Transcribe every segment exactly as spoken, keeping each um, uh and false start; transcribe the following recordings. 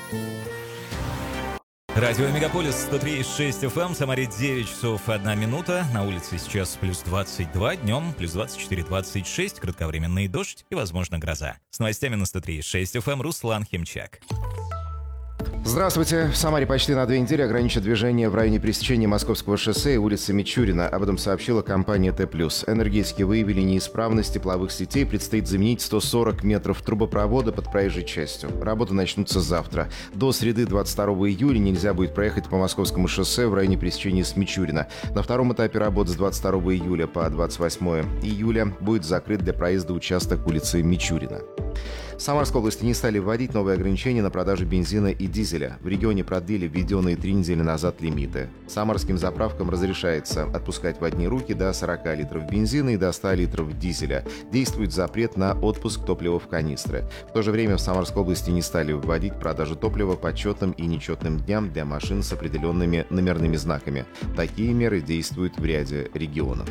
Радио Мегаполис сто три и шесть эф эм, в Самаре девять часов одна минута, на улице сейчас плюс двадцать два, днем плюс двадцать четыре двадцать шесть, кратковременный дождь и, возможно, гроза. С новостями на сто три и шесть эф эм Руслан Химчак. Здравствуйте. В Самаре почти на две недели ограничат движение в районе пересечения Московского шоссе и улицы Мичурина. Об этом сообщила компания Т+. Энергетики выявили неисправность тепловых сетей. Предстоит заменить сто сорок метров трубопровода под проезжей частью. Работы начнутся завтра. До среды двадцать второго июля нельзя будет проехать по Московскому шоссе в районе пересечения с Мичурина. На втором этапе работ с двадцать второго июля по двадцать восьмое июля будет закрыт для проезда участок улицы Мичурина. В Самарской области не стали вводить новые ограничения на продажу бензина и дизеля. В регионе продлили введенные три недели назад лимиты. Самарским заправкам разрешается отпускать в одни руки до сорок литров бензина и до ста литров дизеля. Действует запрет на отпуск топлива в канистры. В то же время в Самарской области не стали вводить продажу топлива по четным и нечетным дням для машин с определенными номерными знаками. Такие меры действуют в ряде регионов.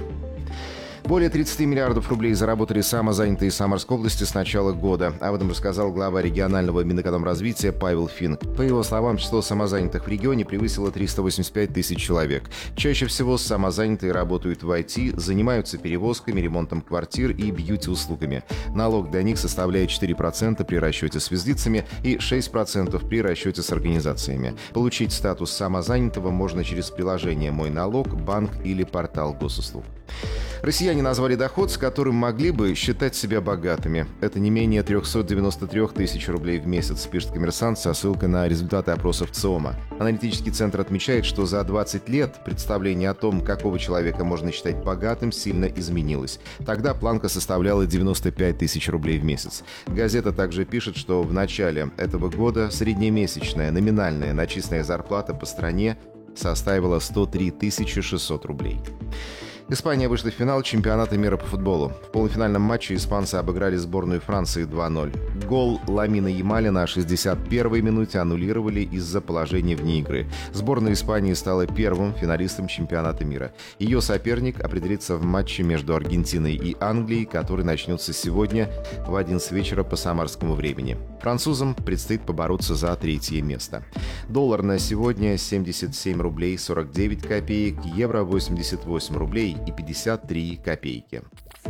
Более тридцать миллиардов рублей заработали самозанятые Самарской области с начала года. Об этом рассказал глава регионального Минэкономразвития Павел Финк. По его словам, число самозанятых в регионе превысило триста восемьдесят пять тысяч человек. Чаще всего самозанятые работают в ай ти, занимаются перевозками, ремонтом квартир и бьюти-услугами. Налог для них составляет четыре процента при расчете с физлицами и шесть процентов при расчете с организациями. Получить статус самозанятого можно через приложение «Мой налог», банк или портал госуслуг. Россияне назвали доход, с которым могли бы считать себя богатыми. Это не менее триста девяносто три тысячи рублей в месяц, пишет «Коммерсант» со ссылкой на результаты опросов ЦИОМа. Аналитический центр отмечает, что за двадцать лет представление о том, какого человека можно считать богатым, сильно изменилось. Тогда планка составляла девяносто пять тысяч рублей в месяц. Газета также пишет, что в начале этого года среднемесячная номинальная начисленная зарплата по стране составила сто три тысячи шестьсот рублей. Испания вышла в финал чемпионата мира по футболу. В полуфинальном матче испанцы обыграли сборную Франции два ноль. Гол Ламина Ямаля на шестьдесят первой минуте аннулировали из-за положения вне игры. Сборная Испании стала первым финалистом чемпионата мира. Ее соперник определится в матче между Аргентиной и Англией, который начнется сегодня в одиннадцать вечера по самарскому времени. Французам предстоит побороться за третье место. Доллар на сегодня семьдесят семь рублей сорок девять копеек, евро восемьдесят восемь рублей и пятьдесят три копейки.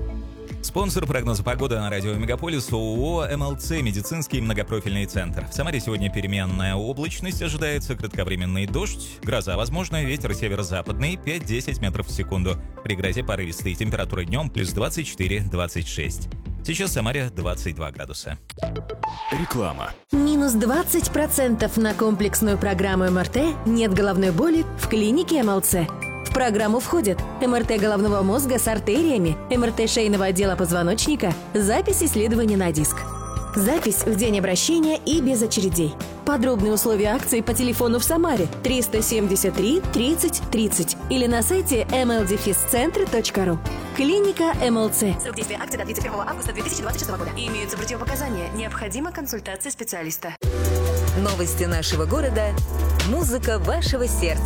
Спонсор прогноза погоды на радио Мегаполис ООО эм эл цэ «Медицинский многопрофильный центр». В Самаре сегодня переменная облачность, ожидается кратковременный дождь, гроза возможна, ветер северо-западный пять-десять метров в секунду. При грозе порывистые, температура днем плюс двадцать четыре двадцать шесть. Сейчас в Самаре двадцать два градуса. Реклама. Минус двадцать процентов на комплексную программу эм эр тэ «Нет головной боли» в клинике эм эл цэ. В программу входят эм эр тэ головного мозга с артериями, эм эр тэ шейного отдела позвоночника, запись исследования на диск. Запись в день обращения и без очередей. Подробные условия акции по телефону в Самаре триста семьдесят три тридцать тридцать или на сайте эм эл дефис центр точка ру. Клиника эм эл цэ. Срок действия акции до тридцать первого августа две тысячи двадцать шестого года. Имеются противопоказания. Необходима консультация специалиста. Новости нашего города. Музыка вашего сердца.